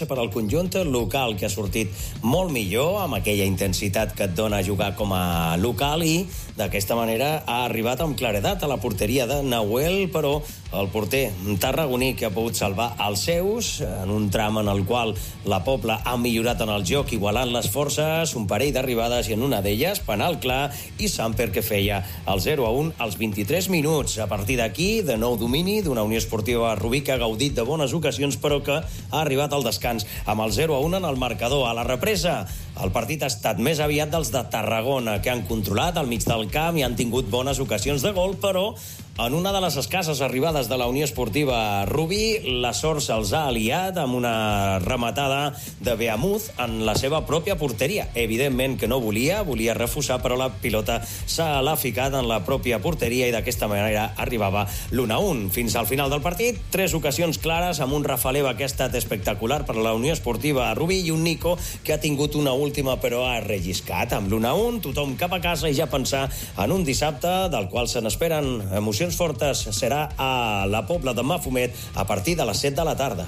per al conjunt local, que ha sortit molt millor amb aquella intensitat que et dona jugar com a local, i d'aquesta manera ha arribat amb claredat a la porteria de Nahuel, però el porter tarragoní, que ha pogut salvar els seus en un tram en el qual la Pobla ha millorat en el joc, igualant les forces, un parell d'arribades i en una d'elles penal clar, i Samper, que feia el 0-1 als 23 minuts. A partir d'aquí, de nou domini d'una Unió Esportiva Rubí que ha gaudit de bones ocasions, però que ha arribat al descans amb el 0-1 en el marcador. A la represa, el partit ha estat més aviat dels de Tarragona, que han controlat al mig del camp i han tingut bones ocasions de gol, però en una de les escasses arribades de la Unió Esportiva Rubí, la sort se'ls ha aliat amb una rematada de Beamuz en la seva pròpia porteria. Evidentment que no volia refusar, però la pilota l'ha ficat en la pròpia porteria i d'aquesta manera arribava l'1-1. Fins al final del partit, 3 ocasions clares, amb un Rafaleva que ha estat espectacular per a la Unió Esportiva Rubí i un Nico que ha tingut una última però ha relliscat. Amb l'1-1, tothom cap a casa i ja pensar en un dissabte del qual se n'esperen emocions fortes. Serà a la Pobla de Mafumet a partir de les 7 de la tarda.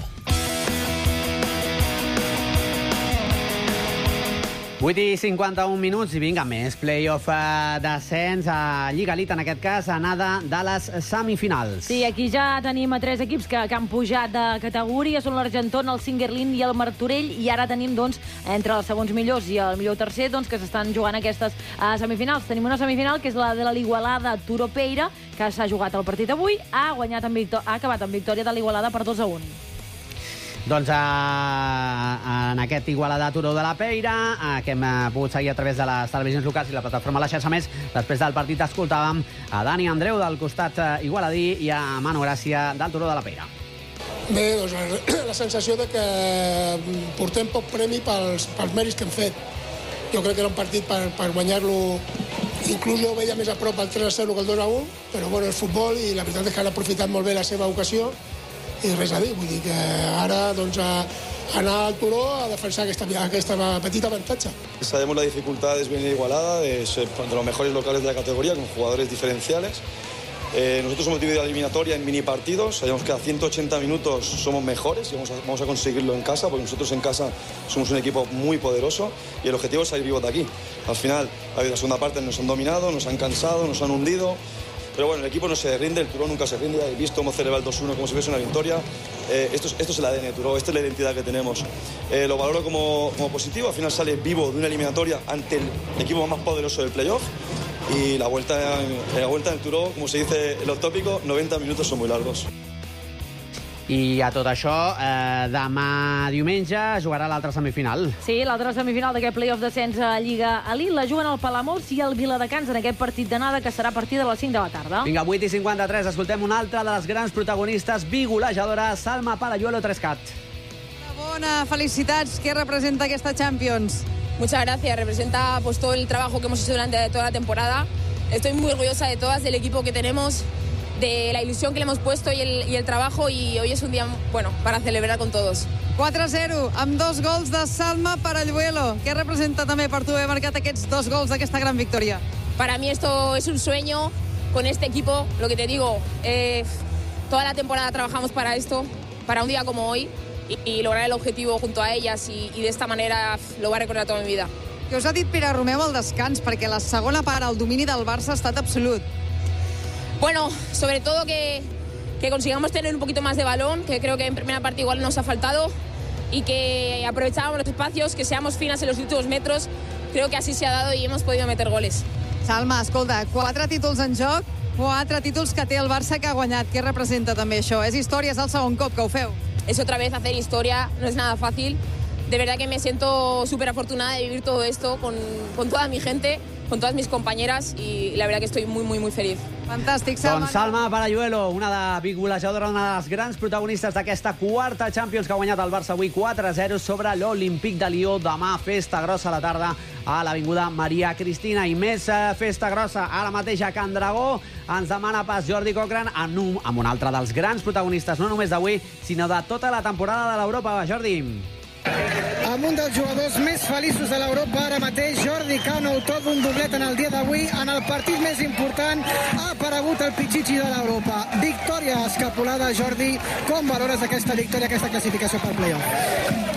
8:51 minuts i vinga, més play-off d'ascens a Lliga Elite, en aquest cas anada de les semifinals. Sí, aquí ja tenim a 3 equips que han pujat de categoria, són l'Argentona, el Singuerlín i el Martorell, i ara tenim, doncs, entre els segons millors i el millor tercer, doncs, que s'estan jugant aquestes semifinals. Tenim una semifinal que és la de l'Igualada Turó-Peira, que s'ha jugat el partit avui, ha acabat amb victòria de l'Igualada per 2-1. Doncs en aquest Igualada Turó de la Peira, que hem pogut seguir a través de les televisions locals i la plataforma La Xarxa Més, després del partit escoltàvem a Dani Andreu del costat igualadí i a Manu Gràcia del Turó de la Peira. Bé, doncs la sensació de que portem poc premi pels mèrits que hem fet. Jo crec que era un partit per guanyar-lo. Inclús jo veia més a prop el 3-0 que el 2-1, però bueno, és futbol i la veritat és que han aprofitat molt bé la seva ocasió i res a dir, vull dir que ara doncs anar al Turó a defensar aquesta petita avantatge. Sabemos la dificultad es venir igualada, de los mejores locales de la categoría, con jugadores diferenciales. Nosotros hemos dividido la eliminatoria en mini partidos, sabemos que a 180 minutos somos mejores y vamos a conseguirlo en casa, porque nosotros en casa somos un equipo muy poderoso y el objetivo es salir vivos de aquí. Al final, la segunda parte nos han dominado, nos han cansado, nos han hundido. Pero bueno, el equipo no se rinde, el Turó nunca se rinde. He visto cómo celebra el 2-1 como si fuese una victoria. Esto es el ADN de Turó, esta es la identidad que tenemos. Lo valoro como positivo, al final sale vivo de una eliminatoria ante el equipo más poderoso del playoff. Y la vuelta en el Turó, como se dice en los tópicos, 90 minutos son muy largos. I a tot això, demà diumenge jugarà l'altra semifinal. Sí, l'altra semifinal d'aquest play-off d'ascens a Lliga Elite la juguen el Palamós i el Viladecans en aquest partit d'anada, que serà a partir de les 5 de la tarda. Vinga, 8:53, escoltem una altra de les grans protagonistes, bigolejadora, Salma Parayuelo Trescat. Bona, felicitats. Què representa aquesta Champions? Muchas gracias, representa pues todo el trabajo que hemos hecho durante toda la temporada. Estoy muy orgullosa de todas, del equipo que tenemos, de la ilusión que le hemos puesto y el trabajo, y hoy es un día bueno para celebrar con todos. 4-0, amb 2 gols de Salma Parayuelo. Què representa també per tu haver marcat aquests 2 gols d'aquesta gran victòria? Para mí esto es un sueño con este equipo, lo que te digo, toda la temporada trabajamos para esto, para un día como hoy, y lograr el objetivo junto a ellas, y de esta manera lo voy a recordar toda mi vida. Què us ha dit Pere Romeu al descans? Perquè la segona part, el domini del Barça ha estat absolut. Bueno, sobre todo que consigamos tener un poquito más de balón, que creo que en primera parte igual nos ha faltado, y que aprovechábamos los espacios, que seamos finas en los últimos metros. Creo que así se ha dado y hemos podido meter goles. Salma, escolta, 4 títols en joc, 4 títols que té el Barça que ha guanyat. Què representa també això? És història, és el segon cop que ho feu. Es otra vez hacer historia, no es nada fácil. De verdad que me siento súper afortunada de vivir todo esto con toda mi gente, con todas mis compañeras, y la verdad que estoy muy, muy, muy feliz. Fantàstic, Salma. Doncs Salma Parayuelo, una de bigolejadora, una de les grans protagonistes d'aquesta quarta Champions que ha guanyat el Barça avui 4-0 sobre l'Olímpic de Lió. Demà festa grossa a la tarda a l'Avinguda Maria Cristina. I més festa grossa ara mateix a Can Dragó. Ens demana pas Jordi Cochran amb un altre dels grans protagonistes, no només d'avui, sinó de tota la temporada de l'Europa. Jordi. Amb un dels jugadors més feliços de l'Europa ara mateix, Jordi Cano, autor d'un doblet en el dia d'avui. En el partit més important ha aparegut el Pichichi de l'Europa. Victòria escapolada, Jordi. Com valores aquesta victòria, aquesta classificació per playoff?